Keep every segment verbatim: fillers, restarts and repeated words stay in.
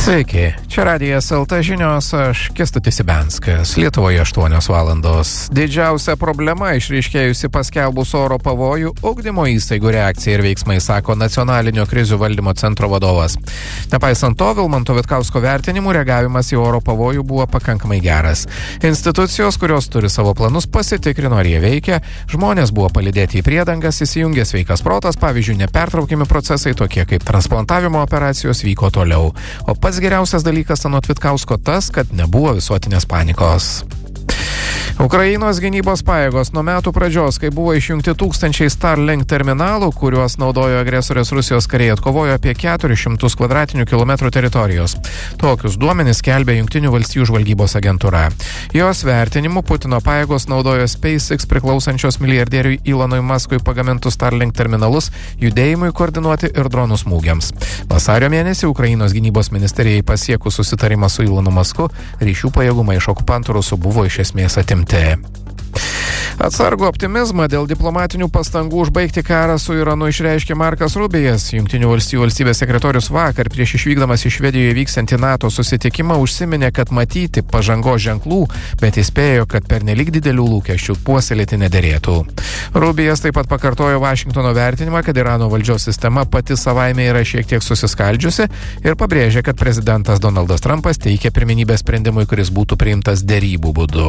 Sveiki, čia Radijas L T žinios, aš Kęstutis Ibenskas. Lietuvoje aštuonios valandos. Didžiausia problema išryškėjusi paskelbus oro pavojų ugdymo įstaigų reakcija ir veiksmai, sako Nacionalinio krizių valdymo centro vadovas. Nepaisant to, Vilmanto Vitkausko vertinimų reagavimas į oro pavojų buvo pakankamai geras. Institucijos, kurios turi savo planus, pasitikrino, ar jie veikia, žmonės buvo palydėti į priedangas, įsijungė sveikas protas, pavyzdžiui, nepertraukiami procesai tokie kaip transplantavimo operacijos vyko toliau. O pats geriausias dalykas anot Vitkausko tas, kad nebuvo visuotinės panikos. Ukrainos gynybos pajėgos nuo metų pradžios, kai buvo išjungti tūkstančiai Starlink terminalų, kuriuos naudojo agresorės Rusijos kariai, atkovojo apie keturis šimtus kvadratinių kilometrų teritorijos. Tokius duomenis skelbė Jungtinių valstijų žvalgybos agentūra. Jos vertinimu Putino pajėgos naudojo SpaceX priklausančios milijardieriui Elonui Muskui pagamintus Starlink terminalus judėjimui koordinuoti ir dronų smūgiams. Vasario mėnesį Ukrainos gynybos ministerijai pasiekus susitarimą su Elonu Musku, ryšių pajėgumai iš okupantų rusų buvo iš esmės atimti. Atsargų optimizmą dėl diplomatinių pastangų užbaigti karą su Iranu išreiškė Markas Rubijas. Jungtinių valstijų valstybės sekretorius vakar prieš išvykdamas į Švedijoje vyksiantį NATO susitikimą užsiminė, kad matyti pažangos ženklų, bet įspėjo, kad pernelyg didelių lūkesčių puoselėti nederėtų. Rubijas taip pat pakartojo Vašingtono vertinimą, kad Irano valdžios sistema pati savaime yra šiek tiek susiskaldžiusi ir pabrėžė, kad prezidentas Donaldas Trumpas teikia pirmenybę sprendimui, kuris būtų priimtas derybų būdu.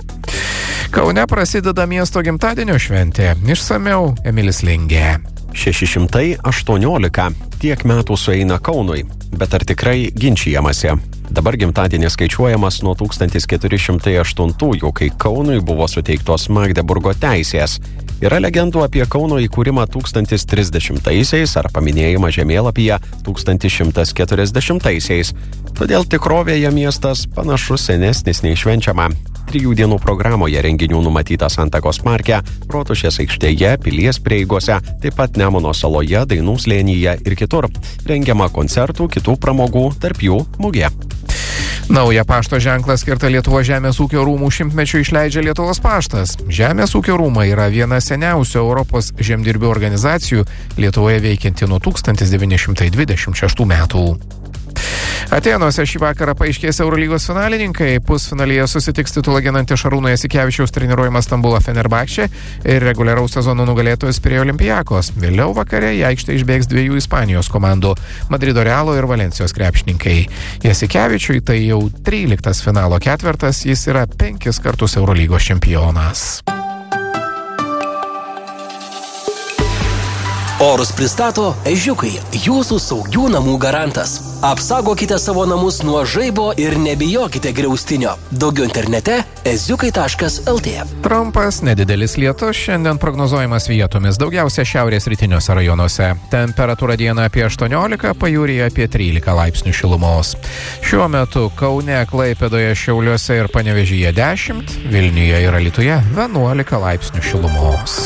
Kaune prasideda miesto gimtadienio šventė. Išsamiau Emilis Lingė. šeši šimtai aštuoniolika. Tiek metų sueina Kaunui, bet ar tikrai ginčijamasi? Dabar gimtadienis skaičiuojamas nuo tūkstantis keturi šimtai aštuntųjų, kai Kaunui buvo suteiktos Magdeburgo teisės. Yra legendų apie Kauno įkūrimą tūkstantis trisdešimtaisiais ar paminėjimą žemėlapyje tūkstantis šimtas keturiasdešimtaisiais. Todėl tikrovėje miestas panašus senesnis nei švenčiama. Trijų dienų programoje renginių numatyta Santakos parke, Rotušės aikštėje, Pilies prieigose, taip pat Nemuno saloje, Dainų slėnyje ir kitur. Rengiama koncertų, kitų pramogų, tarp jų mugė. Naują pašto ženklą skirtą Lietuvos žemės ūkio rūmų šimtmečiui išleidžia Lietuvos paštas. Žemės ūkio rūmai yra viena seniausių Europos žemdirbių organizacijų, Lietuvoje veikianti nuo tūkstantis devyni šimtai dvidešimt šeštų metų. Atėnuose šį vakarą paaiškės Eurolygos finalininkai. Pusfinalyje susitiks titulą ginantis Šarūno Jasikevičiaus treniruojamas Stambulo Fenerbahče ir reguliaraus sezono nugalėtojas Pirėjo Olympiakos. Vėliau vakare į aikštę išbėgs dviejų Ispanijos komandų – Madrido Realo ir Valencijos krepšininkai. Jasikevičiui tai jau tryliktas finalo ketvertas, jis yra penkis kartus Eurolygos čempionas. Orus pristato Ežiukai, jūsų saugių namų garantas. Apsaugokite savo namus nuo žaibo ir nebijokite griaustinio. Daugiau internete eziukai taškas el tė. Trumpas, nedidelis lietus šiandien prognozuojamas vietomis, daugiausia šiaurės rytiniuose rajonuose. Temperatūra dieną apie aštuoniolika, pajūryje apie trylika laipsnių šilumos. Šiuo metu Kaune, Klaipėdoje, Šiauliuose ir Panevėžyje dešimt, Vilniuje ir Alytuje vienuolika laipsnių šilumos.